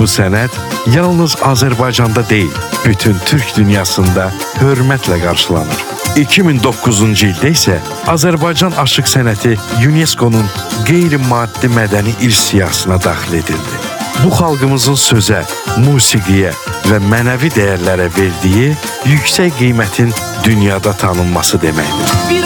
Bu sənət yalnız Azərbaycanda deyil, bütün Türk dünyasında hörmətlə qarşılanır. 2009-cu ildə isə Azərbaycan aşıq sənəti UNESCO-nun qeyri-maddi mədəni irs siyahısına daxil edildi. Bu xalqımızın sözə, musiqiyə və mənəvi dəyərlərə verdiyi yüksək qiymətin dünyada tanınması deməkdir.